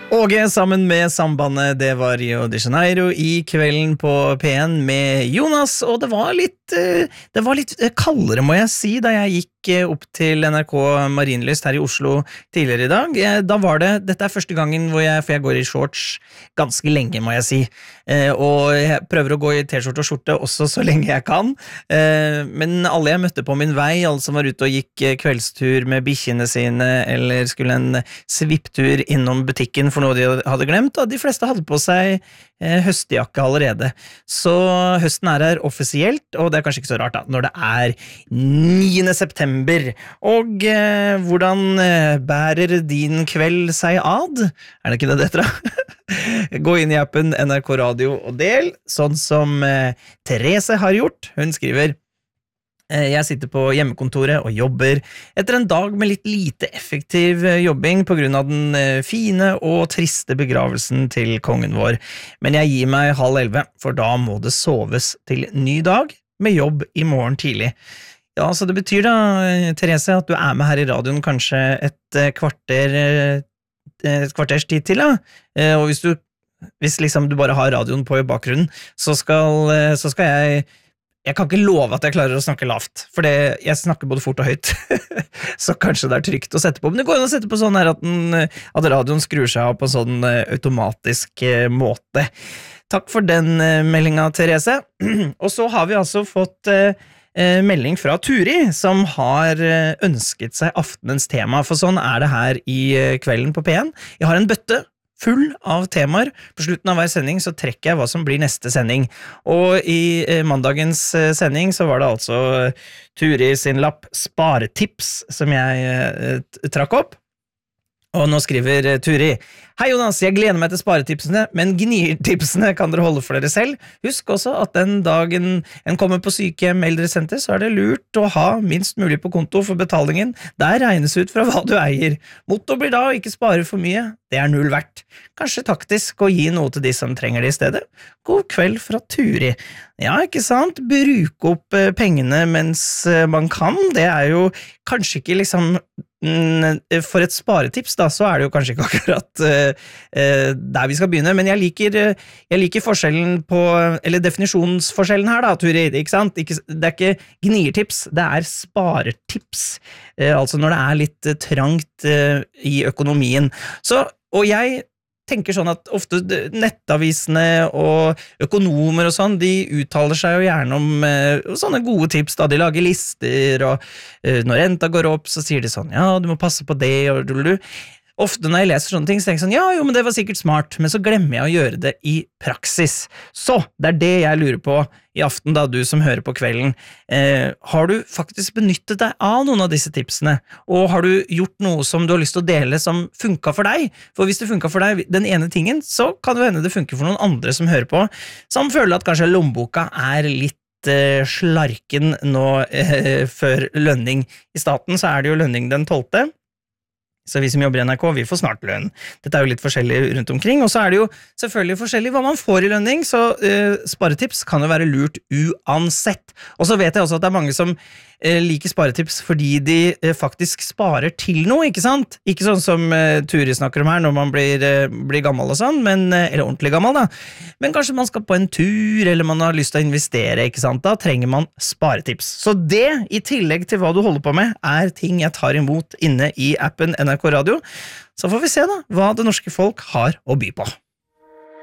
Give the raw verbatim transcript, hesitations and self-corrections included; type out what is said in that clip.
Åge sammen med Sambandet, det var Rio de Janeiro I kvelden på P en med Jonas, og det var litt, det var litt kaldere må jeg si, da jeg gikk opp til N R K Marienlyst her I Oslo tidligere I dag. Da var det, dette er første gangen hvor jeg, for jeg går I shorts ganske lenge må jeg si, og jeg prøver å gå I t-skjorte og skjorte også så lenge jeg kan, men alle jeg møtte på min vei, alle som var ute og gikk kveldstur med bikkjene sine, eller skulle en svipptur innom butikken for noe de hadde glemt, og de fleste hadde på seg høstjakke allerede. Så høsten er her offisielt, og det er kanskje ikke så rart da, når det er niende september. Og eh, hvordan bærer din kveld seg ad? Er det ikke det det heter da? Gå inn I appen N R K Radio og del, sånn som eh, Therese har gjort. Hun skriver: Jeg sitter på hjemmekontoret og jobber etter en dag med litt lite effektiv jobbing på grunn av den fine og triste begravelsen til kongen vår. Men jeg gir meg halv elleve, for da må det soves til ny dag med jobb I morgen tidlig. Ja, så det betyr da, Therese, at du er med her I radioen kanskje et kvarter, et kvarters tid til da. Og hvis du, hvis liksom du bare har radioen på I bakgrunnen, så skal, så skal jeg Jeg kan ikke love at jeg klarer å snakke lavt, for det, jeg snakker både fort og høyt, så kanskje det er trygt å sette på, men det går jo å sette på sånn her at, den, at radioen skrur seg av på en sånn automatisk måte. Takk for den meldingen, Therese. Og så har vi altså fått eh, melding fra Turi, som har ønsket seg aftenens tema, for sånn er det her I kvelden på P en. Jeg har en bøtte full av temaer. På slutten av hver sending så trekker jeg hva som blir neste sending. Og I eh, mandagens eh, sending så var det altså eh, Turi sin lapp Sparetips som jeg eh, trakk opp. Og nå skriver uh, Turi: Hei Jonas, jeg gleder meg til sparetipsene, men gnirtipsene kan dere holde for dere selv. Husk også at den dagen en kommer på sykehjem eldresenter, så er det lurt å ha minst mulig på konto for betalingen. Der regnes ut fra hva du eier. Motto blir da å ikke spare for mye. Det er null verdt. Kanskje taktisk å gi noe til de som trenger det I stedet. God kveld fra Turi. Ja, ikke sant? Bruke opp uh, pengene mens uh, man kan. Det er jo kanskje ikke liksom for et sparetips da, så er det jo kanskje ikke akkurat uh, uh, der vi skal begynne, men jeg liker, uh, jeg liker forskjellen på, eller definisjonsforskjellen her da, Turi, ikke sant? Ikke, det er ikke gnirtips, det er sparetips, uh, altså når det er litt uh, trangt uh, I økonomien. Så, og jeg tenker sånn at ofte nettavisene og økonomer og sånn, de uttaler seg jo gjerne om eh, sånne gode tips da, de lager lister, og eh, når renta går opp, så sier de sånn, ja, du må passe på det, og du, du. Ofte når jeg leser sånne ting, så tenker jeg sånn, ja, jo, men det var sikkert smart, men så glemmer jeg å gjøre det I praksis. Så, det er det jeg lurer på I aften da, du som hører på kvelden. Eh, har du faktisk benyttet deg av noen av disse tipsene? Og har du gjort noe som du har lyst til å dele som funket for deg? For hvis det funket for deg den ene tingen, så kan det hende det funker for noen andre som hører på, som føler at kanskje lommeboka er litt eh, slarken nå eh, før lønning. I staten så er det jo lønning den tolvte, så vi som jobber I N R K, vi får snart lønn. Dette er jo litt forskjellig rundt omkring, og så er det jo selvfølgelig forskjellig hva man får I lønning, så uh, sparetips kan jo være lurt uansett. Og så vet jeg også at det er mange som uh, liker sparetips fordi de uh, faktisk sparer til noe, ikke sant? Ikke sånn som uh, Turi snakker om her når man blir, uh, blir gammel og sånn, men, uh, eller ordentlig gammel da. Men kanskje man skal på en tur, eller man har lyst til å investere, ikke sant? Da trenger man sparetips. Så det, I tillegg til hva du holder på med, er ting jeg tar imot inne I appen N R K Radio. Så får vi se da, hva det norske folk har å by på.